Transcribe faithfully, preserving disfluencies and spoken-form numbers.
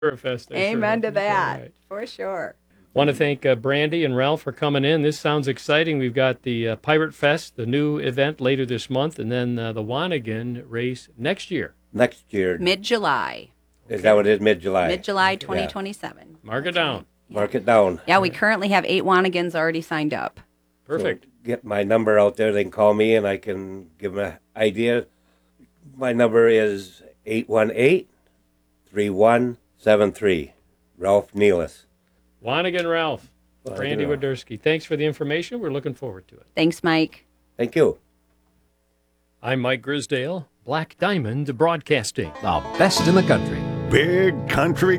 Fest. Amen to that, right. For sure. Want to thank uh, Brandy and Ralph for coming in. This sounds exciting. We've got the uh, Pirate Fest, the new event later this month, and then uh, the Wanigan race next year. Next year. Mid-July. Is okay. that what it is, mid-July? Mid-July twenty twenty-seven. Yeah. Mark it down. Yeah. Mark it down. Yeah, we currently have eight Wanigans already signed up. Perfect. So get my number out there. They can call me, and I can give them an idea. My number is eight one eight, three one seven three. Ralph Nealis. Wanigan Ralph. Wanigan Brandy Ralph. Waderski. Thanks for the information. We're looking forward to it. Thanks, Mike. Thank you. I'm Mike Grisdale, Black Diamond Broadcasting. The best in the country. Big Country